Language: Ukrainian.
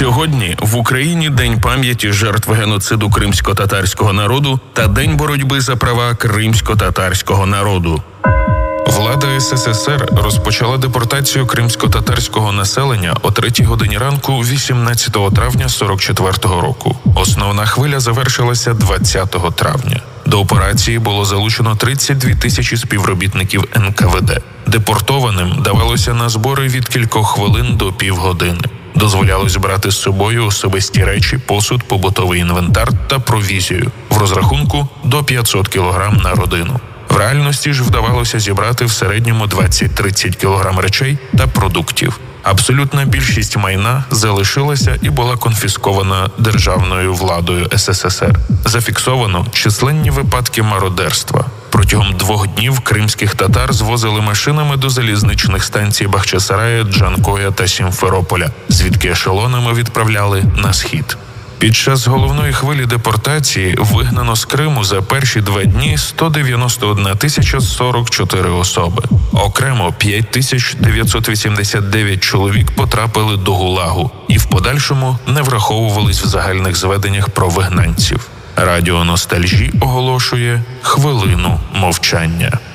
Сьогодні в Україні День пам'яті жертв геноциду кримсько-татарського народу та День боротьби за права кримсько-татарського народу. Влада СССР розпочала депортацію кримсько-татарського населення о 3 годині ранку 18 травня 44-го року. Основна хвиля завершилася 20 травня. До операції було залучено 32 тисячі співробітників НКВД. Депортованим давалося на збори від кількох хвилин до півгодини. Дозволялось брати з собою особисті речі, посуд, побутовий інвентар та провізію в розрахунку до 500 кг на родину. В реальності ж вдавалося зібрати в середньому 20-30 кг речей та продуктів. Абсолютна більшість майна залишилася і була конфіскована державною владою СССР. Зафіксовано численні випадки мародерства. Протягом 2 днів кримських татар звозили машинами до залізничних станцій Бахчисарая, Джанкоя та Сімферополя, звідки ешелонами відправляли на схід. Під час головної хвилі депортації вигнано з Криму за перші 2 дні 191 044 особи. Окремо 5989 чоловік потрапили до ГУЛАГу і в подальшому не враховувались в загальних зведеннях про вигнанців. Радіо Ностальжі оголошує хвилину мовчання.